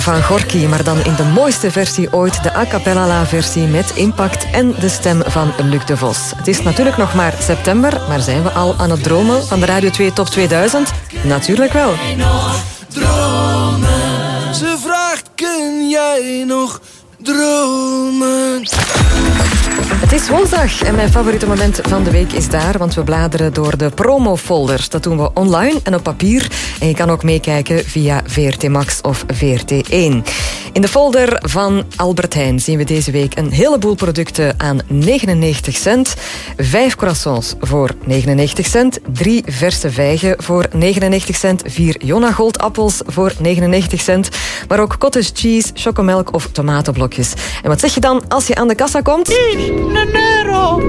Van Gorky, maar dan in de mooiste versie ooit, de a cappella versie met impact en de stem van Luc de Vos. Het is natuurlijk nog maar september, maar zijn we al aan het dromen van de Radio 2 Top 2000? Natuurlijk wel. Ze vraagt, kun jij nog dromen? Het is woensdag en mijn favoriete moment van de week is daar, want we bladeren door de promofolders. Dat doen we online en op papier. En je kan ook meekijken via VRT Max of VRT1. In de folder van Albert Heijn zien we deze week een heleboel producten aan 99 cent. 5 croissants voor 99 cent. 3 verse vijgen voor 99 cent. 4 Jonna Goldappels voor 99 cent. Maar ook cottage cheese, chocomelk of tomatenblokjes. En wat zeg je dan als je aan de kassa komt? €1.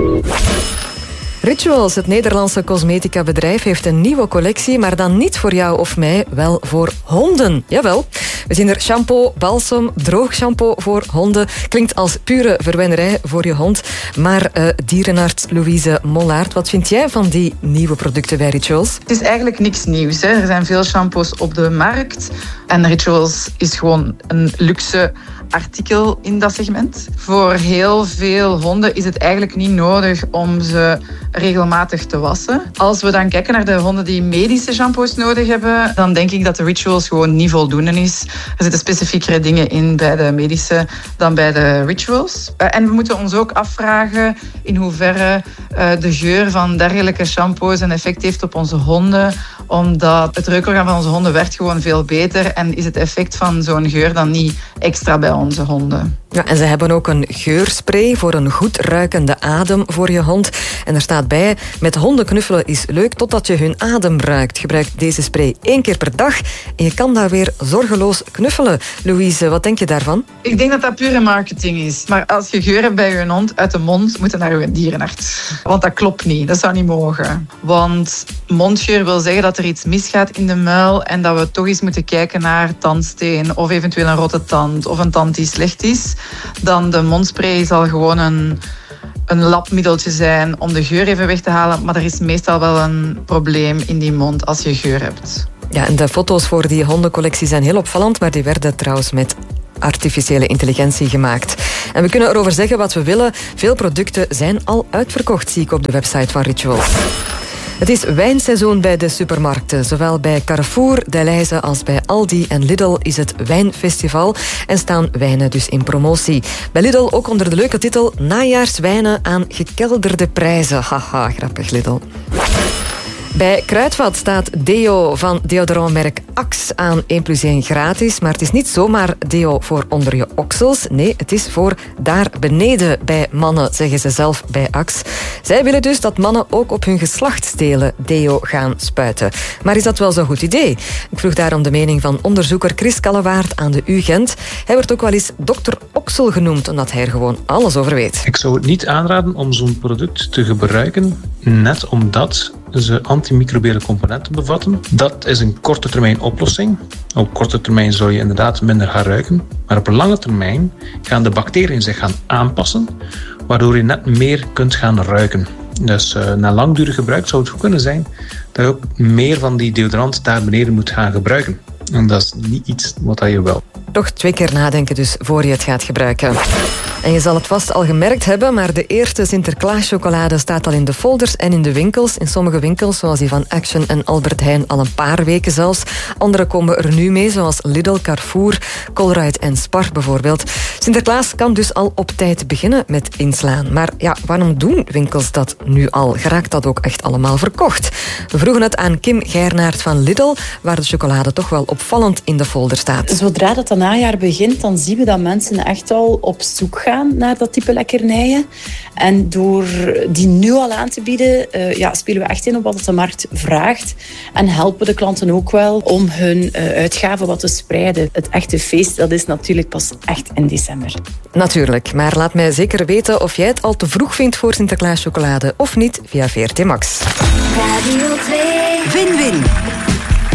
Rituals, het Nederlandse cosmetica-bedrijf, heeft een nieuwe collectie, maar dan niet voor jou of mij, wel voor honden. Jawel. We zien er shampoo, balsem, droog shampoo voor honden. Klinkt als pure verwennerij voor je hond. Maar dierenarts Louise Mollaert, wat vind jij van die nieuwe producten bij Rituals? Het is eigenlijk niks nieuws. Hè. Er zijn veel shampoos op de markt. En Rituals is gewoon een luxe artikel in dat segment. Voor heel veel honden is het eigenlijk niet nodig om ze regelmatig te wassen. Als we dan kijken naar de honden die medische shampoos nodig hebben, dan denk ik dat de Rituals gewoon niet voldoende is. Er zitten specifiekere dingen in bij de medische dan bij de Rituals. En we moeten ons ook afvragen in hoeverre de geur van dergelijke shampoos een effect heeft op onze honden, omdat het reukorgaan van onze honden werkt gewoon veel beter en is het effect van zo'n geur dan niet extra bij onze honden. Ja, en ze hebben ook een geurspray voor een goed ruikende adem voor je hond. En er staat bij, met honden knuffelen is leuk totdat je hun adem ruikt. Gebruik deze spray 1 keer per dag en je kan daar weer zorgeloos knuffelen. Louise, wat denk je daarvan? Ik denk dat dat pure marketing is. Maar als je geur hebt bij je hond uit de mond, moet je naar je dierenarts. Want dat klopt niet, dat zou niet mogen. Want mondgeur wil zeggen dat er iets misgaat in de muil en dat we toch eens moeten kijken naar tandsteen of eventueel een rotte tand of een tand die slecht is. Dan de mondspray zal gewoon een labmiddeltje zijn om de geur even weg te halen. Maar er is meestal wel een probleem in die mond als je geur hebt. Ja, en de foto's voor die hondencollectie zijn heel opvallend, maar die werden trouwens met artificiële intelligentie gemaakt. En we kunnen erover zeggen wat we willen. Veel producten zijn al uitverkocht, zie ik op de website van Rituals. Het is wijnseizoen bij de supermarkten. Zowel bij Carrefour, Delhaize als bij Aldi en Lidl is het wijnfestival en staan wijnen dus in promotie. Bij Lidl ook onder de leuke titel Najaarswijnen aan gekelderde prijzen. Haha, grappig Lidl. Bij Kruidvat staat deo van deodorantmerk Axe aan 1+1 gratis. Maar het is niet zomaar deo voor onder je oksels. Nee, het is voor daar beneden bij mannen, zeggen ze zelf bij Axe. Zij willen dus dat mannen ook op hun geslachtsdelen deo gaan spuiten. Maar is dat wel zo'n goed idee? Ik vroeg daarom de mening van onderzoeker Chris Kallewaard aan de UGent. Hij wordt ook wel eens dokter Oksel genoemd, omdat hij er gewoon alles over weet. Ik zou het niet aanraden om zo'n product te gebruiken, net omdat ze antimicrobiële componenten bevatten. Dat is een korte termijn oplossing. Op korte termijn zou je inderdaad minder gaan ruiken. Maar op lange termijn gaan de bacteriën zich gaan aanpassen, waardoor je net meer kunt gaan ruiken. Dus na langdurig gebruik zou het goed kunnen zijn dat je ook meer van die deodorant daar beneden moet gaan gebruiken. En dat is niet iets wat je wil. Toch 2 keer nadenken dus voor je het gaat gebruiken. En je zal het vast al gemerkt hebben, maar de eerste Sinterklaaschocolade staat al in de folders en in de winkels. In sommige winkels, zoals die van Action en Albert Heijn, al een paar weken zelfs. Andere komen er nu mee, zoals Lidl, Carrefour, Colruyt en Spar bijvoorbeeld. Sinterklaas kan dus al op tijd beginnen met inslaan. Maar ja, waarom doen winkels dat nu al? Geraakt dat ook echt allemaal verkocht? We vroegen het aan Kim Geirnaert van Lidl, waar de chocolade toch wel opvallend in de folder staat. Zodra dat najaar begint, dan zien we dat mensen echt al op zoek gaan naar dat type lekkernijen. En door die nu al aan te bieden, spelen we echt in op wat de markt vraagt. En helpen de klanten ook wel om hun uitgaven wat te spreiden. Het echte feest, dat is natuurlijk pas echt in december. Natuurlijk, maar laat mij zeker weten of jij het al te vroeg vindt voor Sinterklaaschocolade of niet via VRT Max. Radio 2. Win-win.